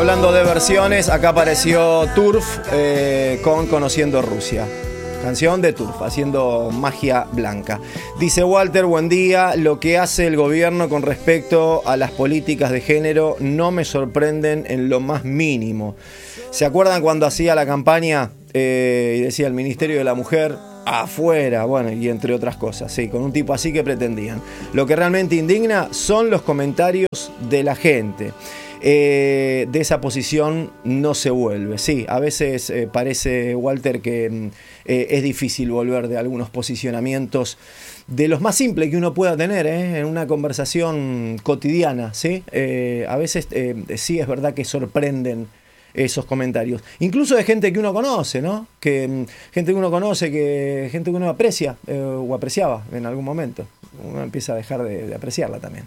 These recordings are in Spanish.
Hablando de versiones, acá apareció Turf con Conociendo Rusia. Canción de Turf, haciendo magia blanca. Dice Walter, buen día. Lo que hace el gobierno con respecto a las políticas de género no me sorprenden en lo más mínimo. ¿Se acuerdan cuando hacía la campaña y decía el Ministerio de la Mujer afuera? Bueno, y entre otras cosas, sí, con un tipo así que pretendían. Lo que realmente indigna son los comentarios de la gente. De esa posición no se vuelve. Sí, a veces parece, Walter, que es difícil volver de algunos posicionamientos de los más simples que uno pueda tener en una conversación cotidiana, ¿sí? A veces sí es verdad que sorprenden esos comentarios, incluso de gente que uno conoce, ¿no? Gente que uno conoce, gente que uno aprecia o apreciaba en algún momento. Uno empieza a dejar de apreciarla también.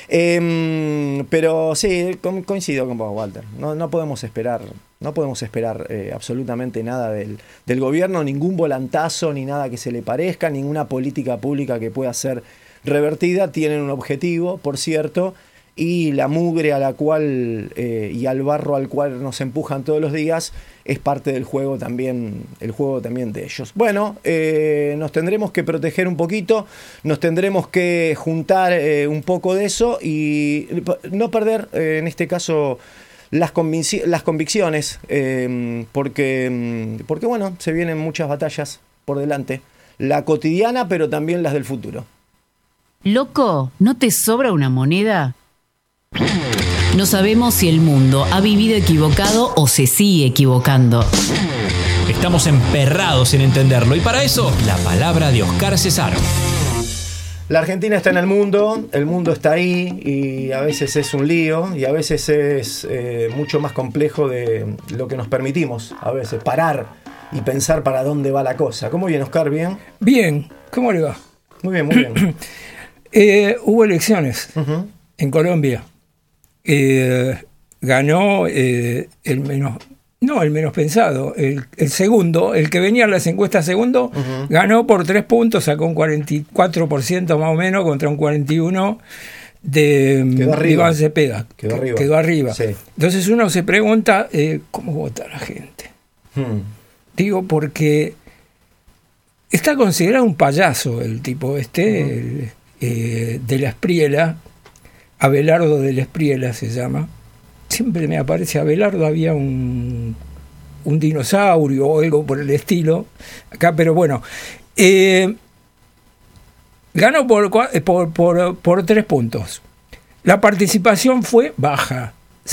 Pero sí, coincido con vos, Walter. No podemos esperar absolutamente nada del gobierno, ningún volantazo, ni nada que se le parezca, ninguna política pública que pueda ser revertida. Tienen un objetivo, por cierto, y la mugre a la cual y al barro al cual nos empujan todos los días es parte del juego también, el juego también de ellos. Bueno, nos tendremos que proteger un poquito, nos tendremos que juntar un poco de eso y no perder, en este caso, las convicciones, porque bueno, se vienen muchas batallas por delante, la cotidiana, pero también las del futuro. Loco, ¿no te sobra una moneda? No sabemos si el mundo ha vivido equivocado o se sigue equivocando. Estamos emperrados en entenderlo y para eso, la palabra de Oscar Cesaro. La Argentina está en el mundo está ahí y a veces es un lío y a veces es mucho más complejo de lo que nos permitimos a veces parar y pensar para dónde va la cosa. ¿Cómo viene, Oscar? ¿Bien? Bien, ¿cómo le va? Muy bien, muy bien. Hubo elecciones en Colombia. Ganó el menos pensado, el segundo, el que venía en las encuestas segundo, ganó por 3 puntos, sacó un 44% más o menos contra un 41% de Iván Cepeda. Quedó arriba. Sí. Entonces uno se pregunta, ¿cómo vota la gente? Digo, porque está considerado un payaso el tipo de la Espriela. Abelardo de la Espriela se llama. Siempre me aparece Abelardo, había un dinosaurio o algo por el estilo acá, pero bueno, ganó por 3 puntos. La participación fue baja,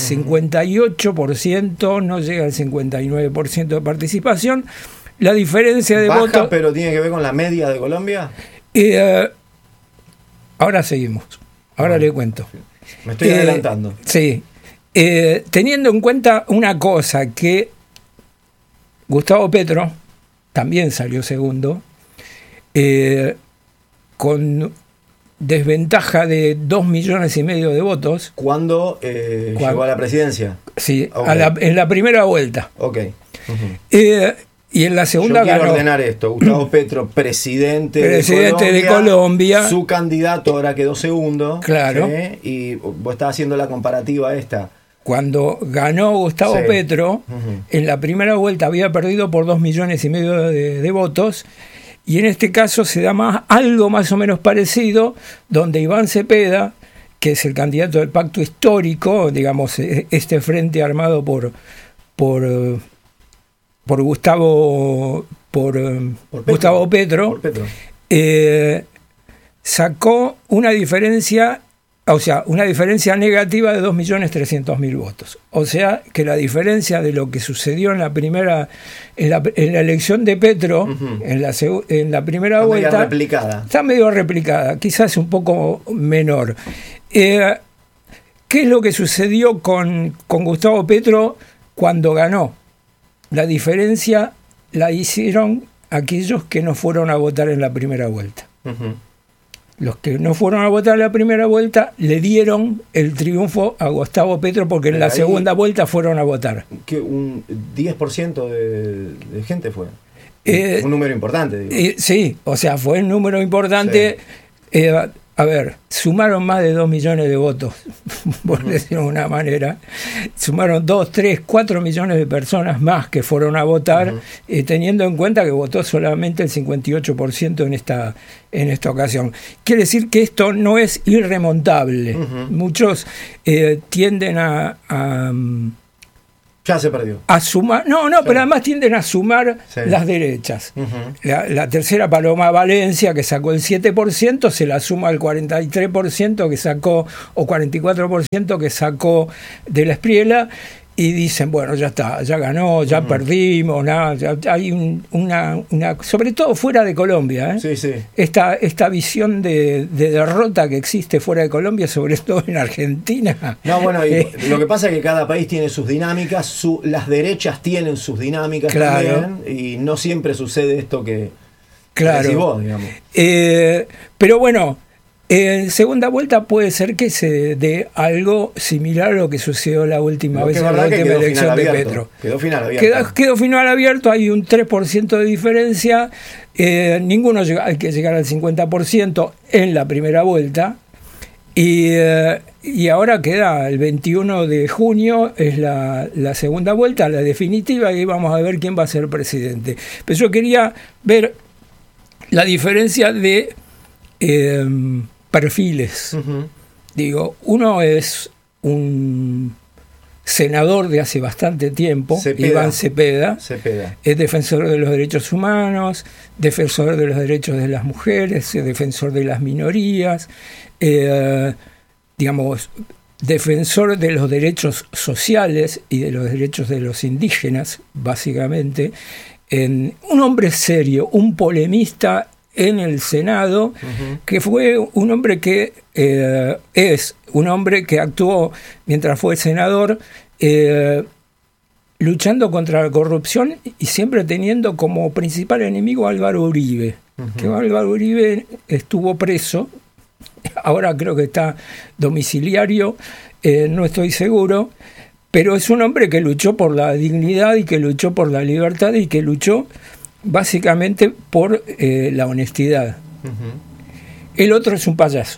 58%, no llega al 59% de participación. La diferencia de votos... ¿Baja, pero tiene que ver con la media de Colombia? Ahora seguimos. Ahora le cuento. Me estoy adelantando. Sí. Teniendo en cuenta una cosa, que Gustavo Petro también salió segundo, con desventaja de 2,5 millones de votos. ¿Cuándo llegó a la presidencia? Sí, okay. En la primera vuelta. Ok. Y en la segunda Yo quiero ganó. ordenar esto. Gustavo Petro, presidente de Colombia. Su candidato ahora quedó segundo. Claro. Y vos estás haciendo la comparativa esta. Cuando ganó Gustavo Petro, en la primera vuelta había perdido por 2,5 millones de votos. Y en este caso se da algo más o menos parecido, donde Iván Cepeda, que es el candidato del pacto histórico, digamos, este frente armado por Gustavo Petro. Sacó una diferencia negativa de 2,300,000 votos. O sea que la diferencia de lo que sucedió en la elección de Petro, en la primera vuelta, está medio replicada, quizás un poco menor. ¿Qué es lo que sucedió con Gustavo Petro cuando ganó? La diferencia la hicieron aquellos que no fueron a votar en la primera vuelta. Los que no fueron a votar en la primera vuelta le dieron el triunfo a Gustavo Petro porque en la segunda vuelta fueron a votar. Que un 10% de gente fue. Un número importante. Sí, o sea, fue un número importante. Sí. A ver, sumaron más de 2 millones de votos, por decirlo de una manera. Sumaron 2, 3, 4 millones de personas más que fueron a votar, teniendo en cuenta que votó solamente el 58% en esta ocasión. Quiere decir que esto no es irremontable. Muchos tienden a ya se perdió. A sumar, no, sí. Pero además tienden a sumar las derechas. La tercera, Paloma Valencia, que sacó el 7%, se la suma al 43% que sacó, o 44% que sacó de la Espriella, y dicen, bueno, ya está, ya ganó, ya perdimos, nada, ya hay una sobre todo fuera de Colombia, esta visión de derrota que existe fuera de Colombia, sobre todo en Argentina. No, bueno, y lo que pasa es que cada país tiene sus dinámicas, las derechas tienen sus dinámicas también, y no siempre sucede esto que decís vos, digamos. Pero bueno, en segunda vuelta puede ser que se dé algo similar a lo que sucedió la última vez en la última elección de Petro. Quedó final abierto. Quedó final abierto, hay un 3% de diferencia. Ninguno hay que llegar al 50% en la primera vuelta. Y ahora queda el 21 de junio, es la segunda vuelta, la definitiva, y vamos a ver quién va a ser presidente. Pero yo quería ver la diferencia de perfiles. Digo, uno es un senador de hace bastante tiempo, Iván Cepeda, es defensor de los derechos humanos, defensor de los derechos de las mujeres, defensor de las minorías, digamos, defensor de los derechos sociales y de los derechos de los indígenas, básicamente, un hombre serio, un polemista en el Senado, que fue un hombre que es un hombre que actuó mientras fue senador, luchando contra la corrupción y siempre teniendo como principal enemigo a Álvaro Uribe, que Álvaro Uribe estuvo preso, ahora creo que está domiciliario, no estoy seguro, pero es un hombre que luchó por la dignidad y que luchó por la libertad y que luchó básicamente por la honestidad. El otro es un payaso.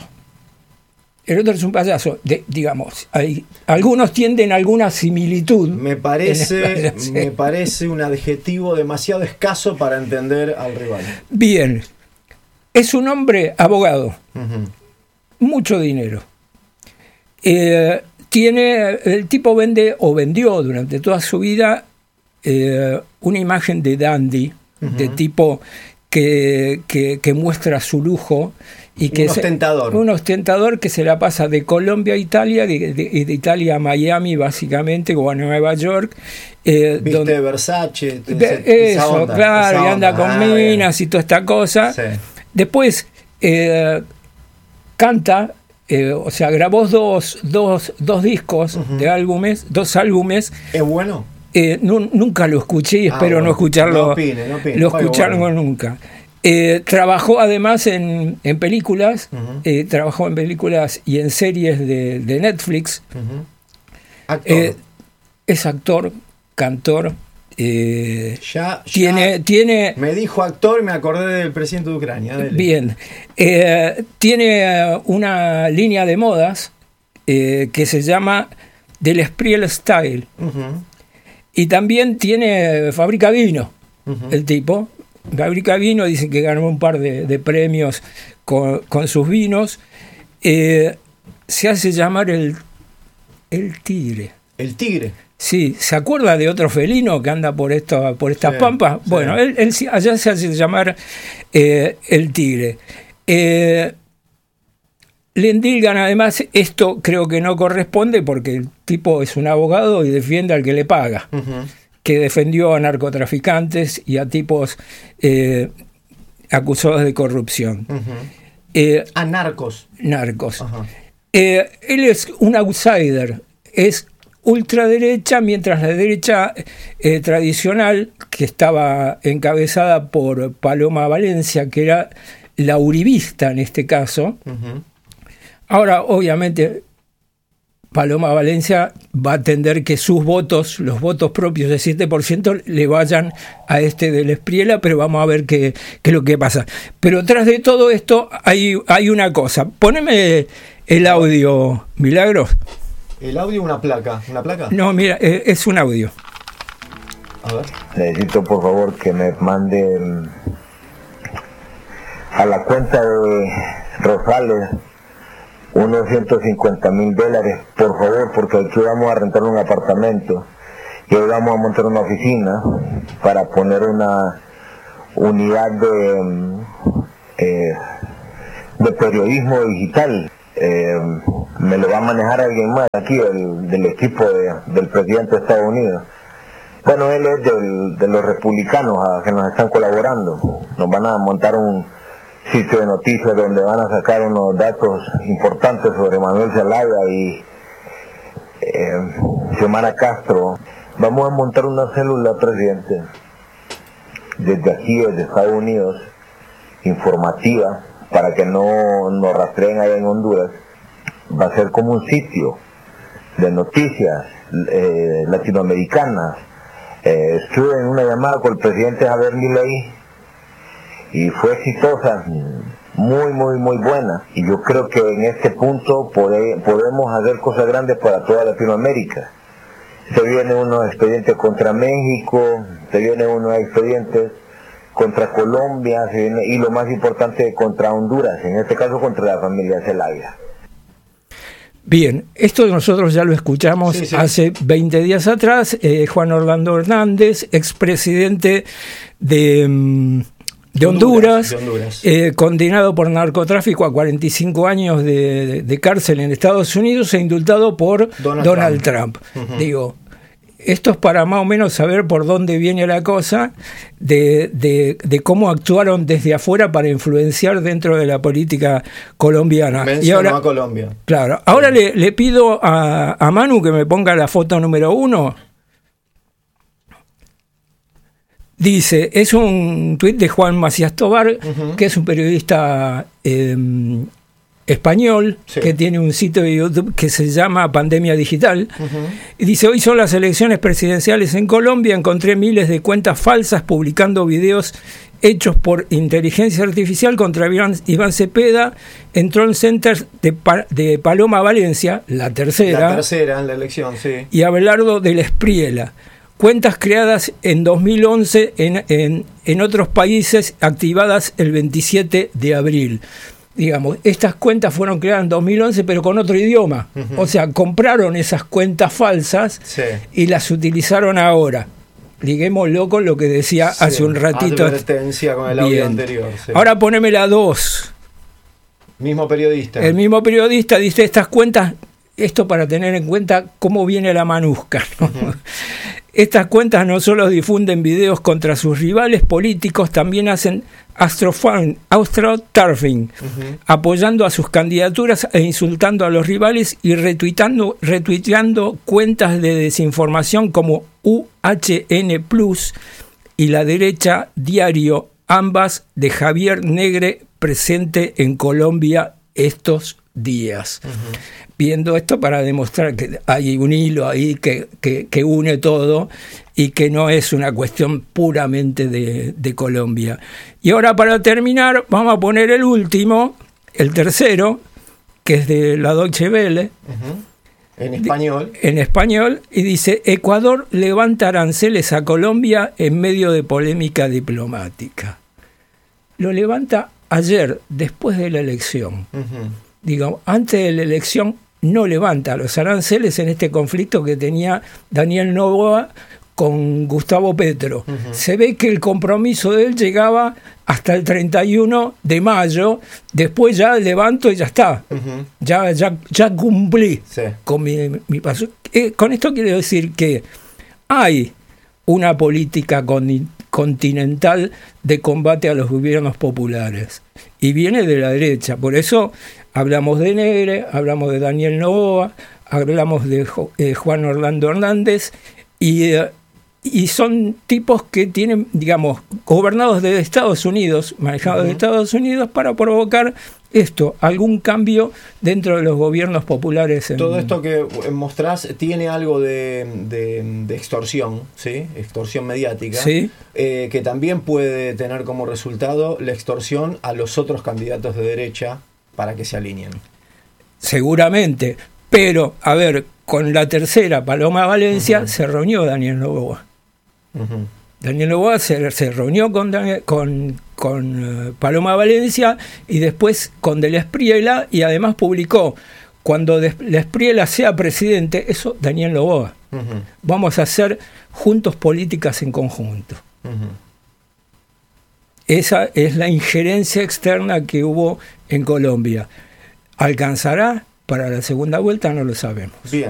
Digamos, algunos tienden a alguna similitud. Me parece un adjetivo demasiado escaso para entender al rival. Bien. Es un hombre abogado. Mucho dinero. El tipo vende o vendió durante toda su vida una imagen de dandy, de tipo que muestra su lujo y que un ostentador que se la pasa de Colombia a Italia, de Italia a Miami básicamente, o a Nueva York, viste Versace, esa onda, claro, y anda con minas y toda esta cosa. Después canta, o sea, grabó dos discos de álbumes, 2 álbumes. ¿Es bueno? Nunca lo escuché y espero no escucharlo. No opine. Lo escucharon nunca. Trabajó además en películas, trabajó en películas y en series de Netflix. Actor. Es actor, cantor. Tiene. Me dijo actor y me acordé del presidente de Ucrania. Bien. Tiene una línea de modas que se llama Del Espriella Style. Y también fabrica vino, el tipo. Fabrica vino, dicen que ganó un par de premios con sus vinos. Se hace llamar el tigre. ¿El tigre? Sí, ¿se acuerda de otro felino que anda por estas pampas? Sí. Bueno, él allá se hace llamar el tigre. Le endilgan además, esto creo que no corresponde porque el tipo es un abogado y defiende al que le paga, que defendió a narcotraficantes y a tipos acusados de corrupción. A narcos. Él es un outsider, es ultraderecha, mientras la derecha tradicional, que estaba encabezada por Paloma Valencia, que era la uribista en este caso. Ahora, obviamente, Paloma Valencia va a atender que sus votos, los votos propios de 7%, le vayan a del Espriella, pero vamos a ver qué es lo que pasa. Pero tras de todo esto hay una cosa. Poneme el audio, Milagros. ¿El audio una placa? ¿Una placa? No, mira, es un audio. A ver. Necesito por favor que me manden a la cuenta de Rosales unos $150,000, por favor, porque aquí vamos a rentar un apartamento y hoy vamos a montar una oficina para poner una unidad de periodismo digital. Me lo va a manejar alguien más aquí del equipo del presidente de Estados Unidos. Bueno, él es de los republicanos que nos están colaborando. Nos van a montar un sitio de noticias donde van a sacar unos datos importantes sobre Manuel Zelaya y Xiomara Castro. Vamos a montar una célula, presidente, desde aquí, desde Estados Unidos, informativa, para que no nos rastreen allá en Honduras. Va a ser como un sitio de noticias latinoamericanas. Estuve en una llamada con el presidente Javier Milei y fue exitosa, muy buena, y yo creo que en este punto podemos hacer cosas grandes para toda Latinoamérica. Se vienen unos expedientes contra México, se vienen unos expedientes contra Colombia, y lo más importante, contra Honduras, en este caso contra la familia Zelaya. Bien, esto nosotros ya lo escuchamos hace 20 días atrás. Juan Orlando Hernández, expresidente de Honduras. Condenado por narcotráfico a 45 años de cárcel en Estados Unidos e indultado por Donald Trump. Uh-huh. Digo, esto es para más o menos saber por dónde viene la cosa, de cómo actuaron desde afuera para influenciar dentro de la política colombiana. Mencionó y ahora, a Colombia. Claro. Ahora le pido a Manu que me ponga la foto número 1. Dice, es un tuit de Juan Macías Tobar, uh-huh, que es un periodista español, sí, que tiene un sitio de YouTube que se llama Pandemia Digital. Uh-huh. Y dice, hoy son las elecciones presidenciales en Colombia, encontré miles de cuentas falsas publicando videos hechos por inteligencia artificial contra Iván Cepeda en Troll Center de Paloma Valencia, la tercera en la elección, sí, y Abelardo del Espriella. Cuentas creadas en 2011 en otros países, activadas el 27 de abril. Digamos, estas cuentas fueron creadas en 2011, pero con otro idioma. Uh-huh. O sea, compraron esas cuentas falsas, sí, y las utilizaron ahora. Liguémoslo con lo que decía, sí, hace un ratito. Advertencia con el audio anterior. Sí. Ahora poneme la 2. Mismo periodista. El mismo periodista dice, estas cuentas, esto para tener en cuenta cómo viene la manusca, ¿no? Uh-huh. Estas cuentas no solo difunden videos contra sus rivales políticos, también hacen astroturfing, uh-huh, apoyando a sus candidaturas e insultando a los rivales y retuiteando cuentas de desinformación como UHN Plus y la derecha Diario, ambas de Javier Negre, presente en Colombia estos días. Uh-huh. Viendo esto para demostrar que hay un hilo ahí que une todo y que no es una cuestión puramente de Colombia. Y ahora, para terminar, vamos a poner el último, el tercero, que es de la Deutsche Welle. Uh-huh. En español. En español, y dice, Ecuador levanta aranceles a Colombia en medio de polémica diplomática. Lo levanta ayer, después de la elección. Uh-huh. Digo, antes de la elección no levanta los aranceles en este conflicto que tenía Daniel Noboa con Gustavo Petro. Uh-huh. Se ve que el compromiso de él llegaba hasta el 31 de mayo, después ya levanto y ya está. Uh-huh. Ya cumplí, sí, con mi paso. Con esto quiero decir que hay una política continental de combate a los gobiernos populares y viene de la derecha. Por eso hablamos de Negre, hablamos de Daniel Noboa, hablamos de Juan Orlando Hernández y Y son tipos que tienen, digamos, gobernados desde Estados Unidos, manejados desde Estados Unidos, para provocar algún cambio dentro de los gobiernos populares. Todo esto que mostrás tiene algo de extorsión, ¿sí? Extorsión mediática, ¿sí? Que también puede tener como resultado la extorsión a los otros candidatos de derecha para que se alineen. Seguramente, pero, a ver, con la tercera, Paloma Valencia, se reunió Daniel Noboa. Daniel Noboa se reunió con Paloma Valencia y después con Del Espriella, y además publicó: cuando Del Espriella sea presidente, eso Daniel Noboa, vamos a hacer juntos políticas en conjunto. Esa es la injerencia externa que hubo en Colombia. ¿Alcanzará para la segunda vuelta? No lo sabemos. Bien.